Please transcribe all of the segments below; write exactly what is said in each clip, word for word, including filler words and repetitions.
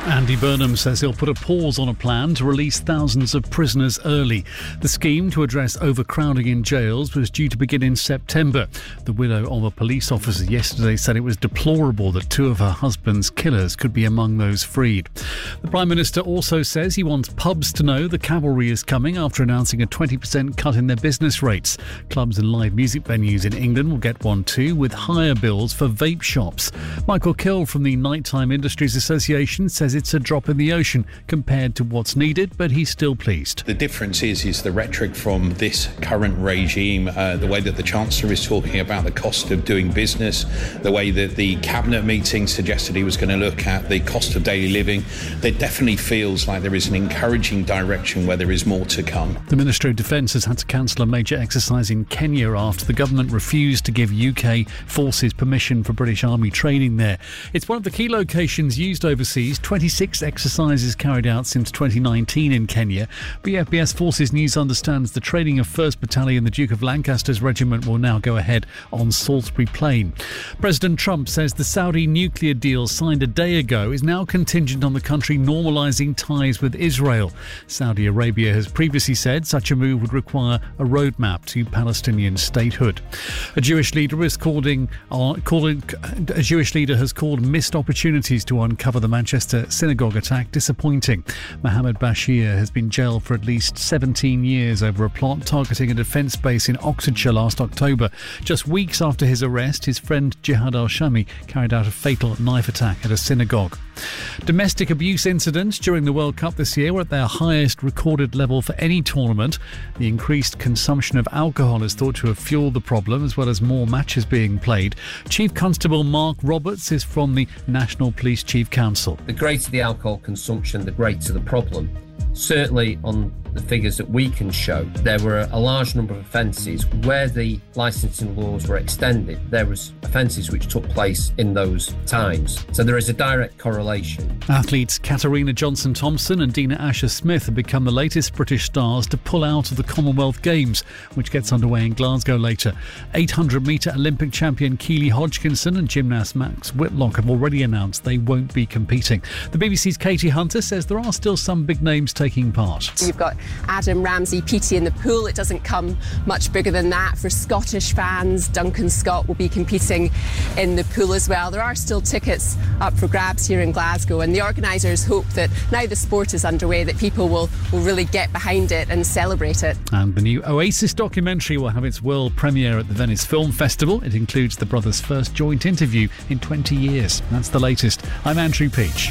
Andy Burnham says he'll put a pause on a plan to release thousands of prisoners early. The scheme to address overcrowding in jails was due to begin in September. The widow of a police officer yesterday said it was deplorable that two of her husband's killers could be among those freed. The Prime Minister also says he wants pubs to know the cavalry is coming after announcing a twenty percent cut in their business rates. Clubs and live music venues in England will get one too, with higher bills for vape shops. Michael Kill from the Nighttime Industries Association says it's a drop in the ocean compared to what's needed, but he's still pleased. The difference is is the rhetoric from this current regime, uh, the way that the Chancellor is talking about the cost of doing business, the way that the Cabinet meeting suggested he was going to look at the cost of daily living. There definitely feels like there is an encouraging direction where there is more to come. The Ministry of Defence has had to cancel a major exercise in Kenya after the government refused to give U K forces permission for British Army training there. It's one of the key locations used overseas. twenty-six exercises carried out since twenty nineteen in Kenya. B F B S Forces News understands the training of first Battalion, the Duke of Lancaster's regiment, will now go ahead on Salisbury Plain. President Trump says the Saudi nuclear deal signed a day ago is now contingent on the country normalising ties with Israel. Saudi Arabia has previously said such a move would require a roadmap to Palestinian statehood. A Jewish leader is calling, uh, calling a Jewish leader has called missed opportunities to uncover the Manchester synagogue attack disappointing. Mohammed Bashir has been jailed for at least seventeen years over a plot targeting a defence base in Oxfordshire last October. Just weeks after his arrest, his friend Jihad al-Shami carried out a fatal knife attack at a synagogue. Domestic abuse incidents during the World Cup this year were at their highest recorded level for any tournament. The increased consumption of alcohol is thought to have fueled the problem, as well as more matches being played. Chief Constable Mark Roberts is from the National Police Chief Council. The greater the alcohol consumption, the greater the problem. Certainly on the figures that we can show, there were a large number of offences where the licensing laws were extended. There was offences which took place in those times. So there is a direct correlation. Athletes Katarina Johnson-Thompson and Dina Asher-Smith have become the latest British stars to pull out of the Commonwealth Games, which gets underway in Glasgow later. eight hundred metre Olympic champion Keely Hodgkinson and gymnast Max Whitlock have already announced they won't be competing. The B B C's Katie Hunter says there are still some big names taking part. You've got Adam Ramsey, P T in the pool. It doesn't come much bigger than that. For Scottish fans, Duncan Scott will be competing in the pool as well. There are still tickets up for grabs here in Glasgow, and the organisers hope that now the sport is underway that people will, will really get behind it and celebrate it. And the new Oasis documentary will have its world premiere at the Venice Film Festival. It includes the brothers' first joint interview in twenty years. That's the latest. I'm Andrew Peach.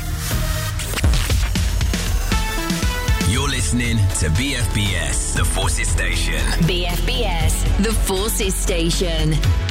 You're listening to B F B S, the Forces Station. B F B S, the Forces Station.